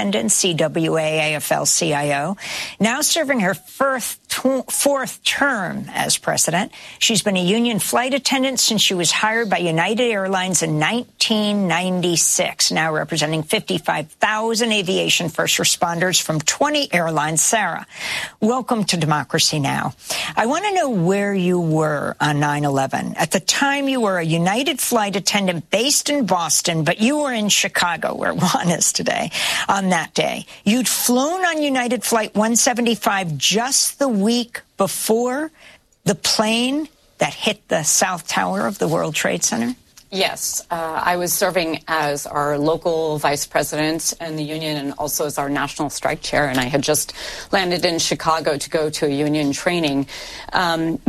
attendant, CWA AFL-CIO, now serving her fourth term as president. She's been a union flight attendant since she was hired by United Airlines in 1996, now representing 55,000 aviation first responders from 20 airlines. Sarah, welcome to Democracy Now! I want to know where you were on 9/11. At the time, you were a United flight attendant based in Boston, but you were in Chicago, where Juan is today, on that day. You'd flown on United Flight 175 just the week before the plane that hit the South Tower of the World Trade Center? Yes, I was serving as our local vice president in the union and also as our national strike chair, and I had just landed in Chicago to go to a union training. So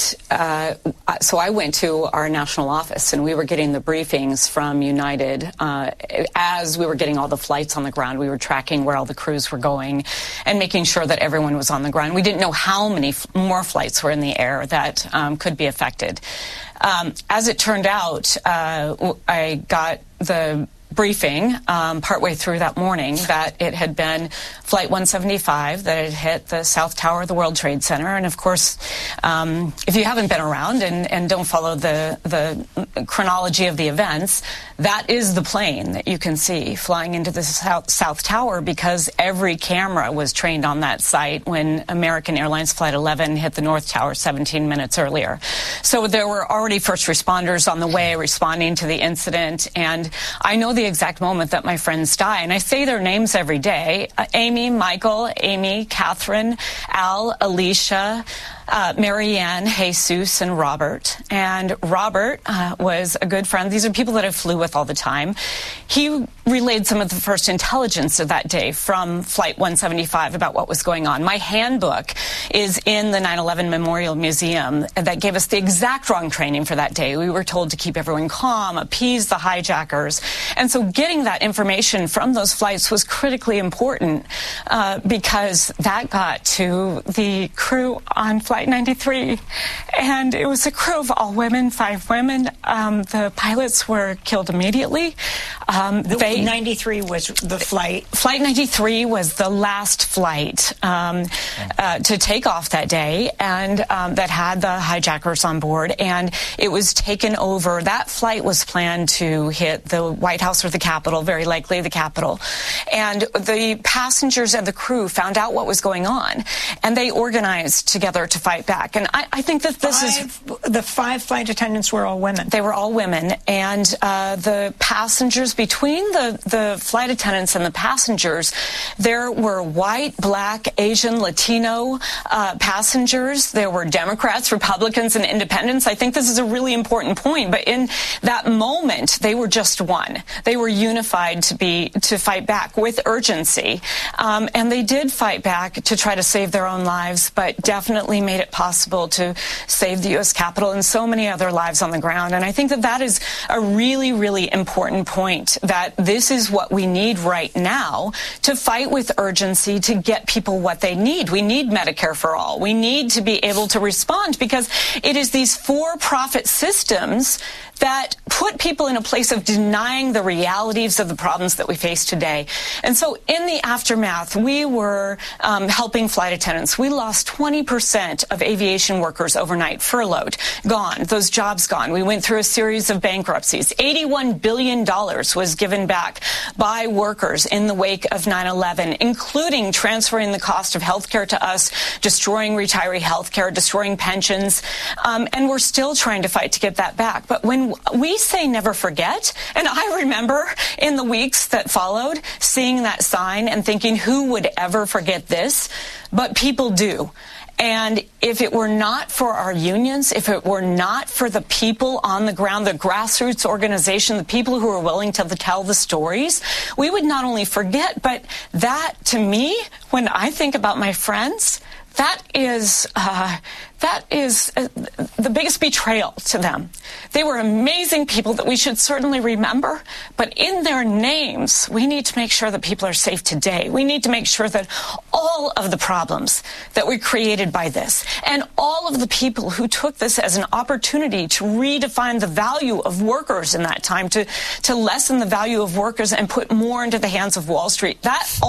I went to our national office, and we were getting the briefings from United. As we were getting all the flights on the ground, we were tracking where all the crews were going and making sure that everyone was on the ground. We didn't know how many more flights were in the air that could be affected. As it turned out, I got the briefing partway through that morning that it had been Flight 175 that had hit the South Tower of the World Trade Center. And of course, if you haven't been around and don't follow the chronology of the events, that is the plane that you can see flying into the South Tower, because every camera was trained on that site when American Airlines Flight 11 hit the North Tower 17 minutes earlier. So there were already first responders on the way responding to the incident, and I know the exact moment that my friends die, and I say their names every day: Amy, Michael, Amy, Catherine, Al, Alicia, Marianne, Jesus, and Robert. And Robert was a good friend. These are people that I flew with all the time. He relayed some of the first intelligence of that day from Flight 175 about what was going on. My handbook is in the 9/11 Memorial Museum that gave us the exact wrong training for that day. We were told to keep everyone calm, appease the hijackers. And so getting that information from those flights was critically important because that got to the crew on Flight 93. And it was a crew of all women, 5 women. The pilots were killed immediately. 93 was the flight. Flight 93 was the last flight to take off that day, and that had the hijackers on board. And it was taken over. That flight was planned to hit the White House or the Capitol, very likely the Capitol. And the passengers and the crew found out what was going on, and they organized together to fight back. And I think that the 5 flight attendants were all women. They were all women, and the passengers, between the flight attendants and the passengers, there were white, black, Asian, Latino passengers. There were Democrats, Republicans, and independents. I think this is a really important point, but in that moment, they were just one. They were unified to fight back with urgency, and they did fight back to try to save their own lives, but definitely made it possible to save the U.S. Capitol and so many other lives on the ground. And I think that that is a really, really important point, that this is what we need right now to fight with urgency to get people what they need. We need Medicare for all. We need to be able to respond, because it is these for-profit systems that put people in a place of denying the realities of the problems that we face today. And so in the aftermath, we were helping flight attendants. We lost 20% of aviation workers overnight, furloughed, gone, those jobs gone. We went through a series of bankruptcies. $81 billion was given back by workers in the wake of 9/11, including transferring the cost of health care to us, destroying retiree health care, destroying pensions, and we're still trying to fight to get that back. But when we say never forget, and I remember in the weeks that followed seeing that sign and thinking, who would ever forget this? But people do. And if it were not for our unions, if it were not for the people on the ground, the grassroots organization, the people who are willing to tell the stories, we would not only forget, but that, to me, when I think about my friends, that is the biggest betrayal to them. They were amazing people that we should certainly remember, but in their names, we need to make sure that people are safe today. We need to make sure that all of the problems that were created by this, and all of the people who took this as an opportunity to redefine the value of workers in that time, to lessen the value of workers and put more into the hands of Wall Street, that